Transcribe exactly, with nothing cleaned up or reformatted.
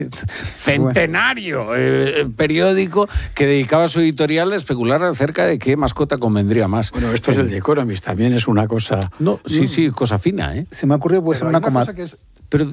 centenario eh, periódico que dedicaba su editorial a especular acerca de qué mascota convendría más. Bueno, esto es el The Economist, también es una cosa... No, sí, sí, cosa fina, ¿eh? Se me ha ocurrido, puede ser una, coma... cosa que es